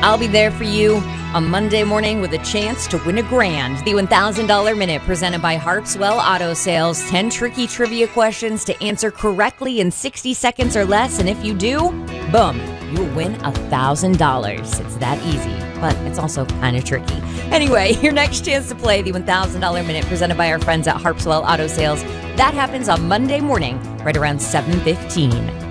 I'll be there for you on Monday morning with a chance to win $1,000. The $1,000 Minute presented by Harpswell Auto Sales. 10 tricky trivia questions to answer correctly in 60 seconds or less. And if you do, boom, you'll win $1,000. It's that easy, but it's also kind of tricky. Anyway, your next chance to play the $1,000 Minute presented by our friends at Harpswell Auto Sales. That happens on Monday morning, right around 7:15.